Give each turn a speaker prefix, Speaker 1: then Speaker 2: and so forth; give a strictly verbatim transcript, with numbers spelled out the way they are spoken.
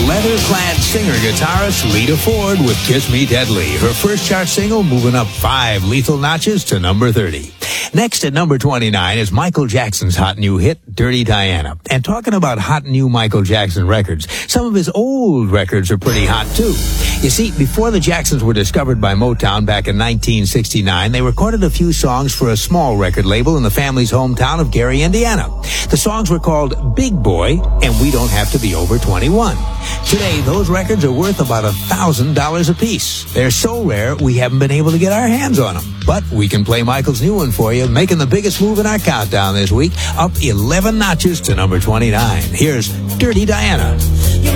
Speaker 1: leather-clad singer-guitarist Lita Ford with Kiss Me Deadly. Her first chart single moving up five lethal notches to number thirty. Next at number twenty-nine is Michael Jackson's hot new hit, Dirty Diana. And talking about hot new Michael Jackson records, some of his old records are pretty hot too. You see, before the Jacksons were discovered by Motown back in nineteen sixty-nine, they recorded a few songs for a small record label in the family's hometown of Gary, Indiana. The songs were called Big Boy and We Don't Have to Be Over twenty-one. Today, those records are worth about one thousand dollars apiece. They're so rare, we haven't been able to get our hands on them. But we can play Michael's new one for you, making the biggest move in our countdown this week, up eleven notches to number twenty-nine. Here's Dirty Diana.